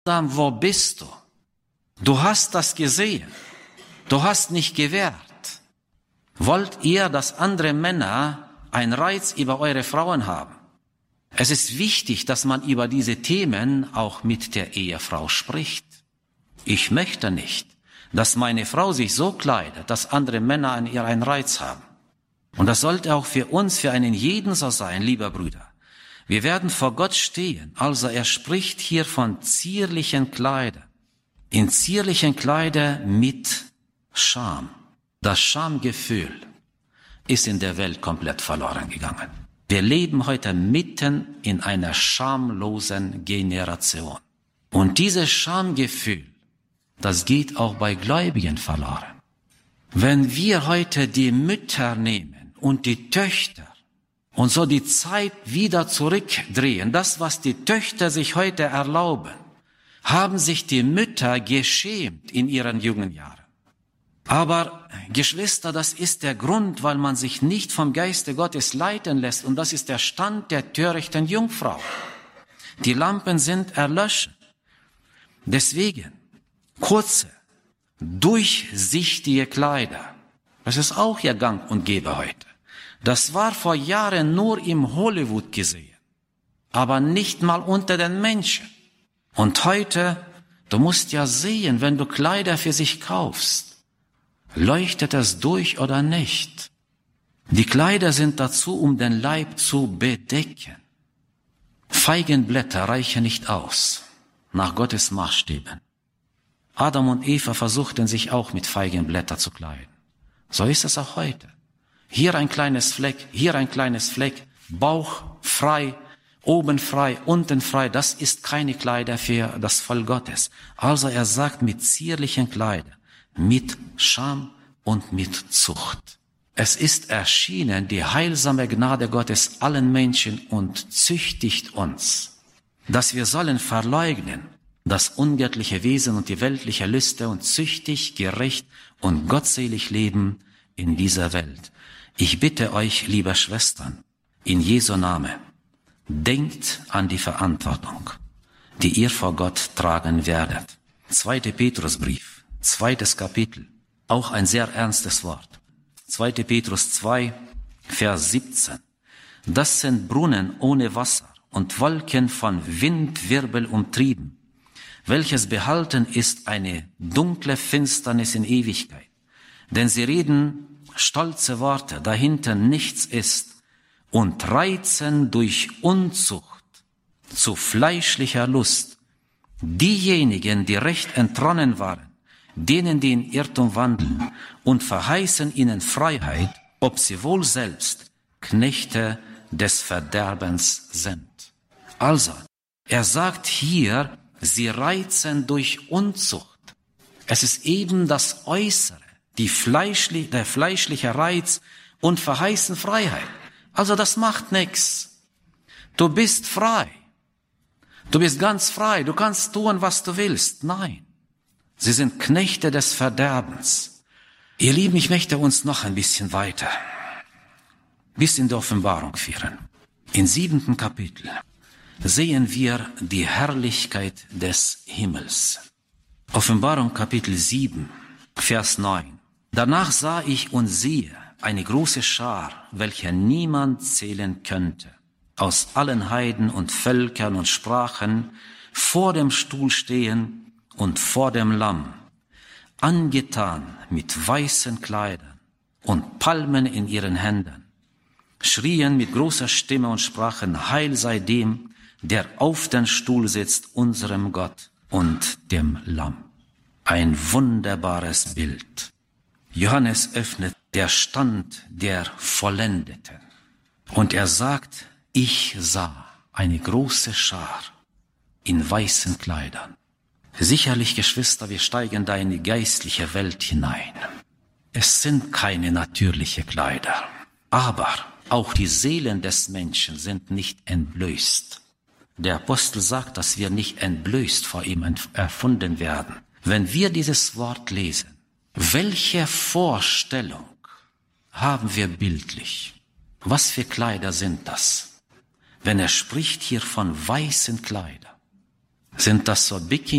Adam, wo bist du? Du hast das gesehen. Du hast nicht gewährt. Wollt ihr, dass andere Männer einen Reiz über eure Frauen haben? Es ist wichtig, dass man über diese Themen auch mit der Ehefrau spricht. Ich möchte nicht, dass meine Frau sich so kleidet, dass andere Männer an ihr einen Reiz haben. Und das sollte auch für uns, für einen jeden so sein, lieber Brüder. Wir werden vor Gott stehen. Also er spricht hier von zierlichen Kleidern. In zierlichen Kleidern mit Scham. Das Schamgefühl ist in der Welt komplett verloren gegangen. Wir leben heute mitten in einer schamlosen Generation. Und dieses Schamgefühl, das geht auch bei Gläubigen verloren. Wenn wir heute die Mütter nehmen und die Töchter und so die Zeit wieder zurückdrehen, das, was die Töchter sich heute erlauben, haben sich die Mütter geschämt in ihren jungen Jahren. Aber, Geschwister, das ist der Grund, weil man sich nicht vom Geiste Gottes leiten lässt. Und das ist der Stand der törichten Jungfrau. Die Lampen sind erlöscht. Deswegen, kurze, durchsichtige Kleider. Das ist auch ja gang und gäbe heute. Das war vor Jahren nur im Hollywood gesehen. Aber nicht mal unter den Menschen. Und heute, du musst ja sehen, wenn du Kleider für sich kaufst, leuchtet es durch oder nicht? Die Kleider sind dazu, um den Leib zu bedecken. Feigenblätter reichen nicht aus, nach Gottes Maßstäben. Adam und Eva versuchten sich auch mit Feigenblättern zu kleiden. So ist es auch heute. Hier ein kleines Fleck, hier ein kleines Fleck, Bauch frei, oben frei, unten frei. Das ist keine Kleider für das Volk Gottes. Also er sagt mit zierlichen Kleidern, mit Scham und mit Zucht. Es ist erschienen die heilsame Gnade Gottes allen Menschen und züchtigt uns, dass wir sollen verleugnen das ungöttliche Wesen und die weltliche Lüste und züchtig, gerecht und gottselig leben in dieser Welt. Ich bitte euch, liebe Schwestern, in Jesu Namen, denkt an die Verantwortung, die ihr vor Gott tragen werdet. 2. Petrusbrief, 2. Kapitel, auch ein sehr ernstes Wort. 2. Petrus 2, Vers 17. Das sind Brunnen ohne Wasser und Wolken von Windwirbel umtrieben, welches behalten ist eine dunkle Finsternis in Ewigkeit. Denn sie reden stolze Worte, dahinter nichts ist, und reizen durch Unzucht zu fleischlicher Lust diejenigen, die recht entronnen waren, denen, die in Irrtum wandeln, und verheißen ihnen Freiheit, ob sie wohl selbst Knechte des Verderbens sind. Also, er sagt hier, sie reizen durch Unzucht. Es ist eben das Äußere, der fleischliche Reiz und verheißen Freiheit. Also das macht nichts. Du bist frei. Du bist ganz frei. Du kannst tun, was du willst. Nein. Sie sind Knechte des Verderbens. Ihr Lieben, ich möchte uns noch ein bisschen weiter bis in die Offenbarung führen. Im 7. Kapitel sehen wir die Herrlichkeit des Himmels. Offenbarung Kapitel 7, Vers 9. Danach sah ich und siehe eine große Schar, welche niemand zählen könnte, aus allen Heiden und Völkern und Sprachen vor dem Stuhl stehen und vor dem Lamm, angetan mit weißen Kleidern und Palmen in ihren Händen, schrien mit großer Stimme und sprachen, Heil sei dem, der auf den Stuhl sitzt, unserem Gott und dem Lamm. Ein wunderbares Bild. Johannes öffnet der Stand der Vollendeten. Und er sagt, ich sah eine große Schar in weißen Kleidern. Sicherlich, Geschwister, wir steigen da in die geistliche Welt hinein. Es sind keine natürlichen Kleider, aber auch die Seelen des Menschen sind nicht entblößt. Der Apostel sagt, dass wir nicht entblößt vor ihm erfunden werden. Wenn wir dieses Wort lesen, welche Vorstellung haben wir bildlich? Was für Kleider sind das? Wenn er spricht hier von weißen Kleidern. Sind das so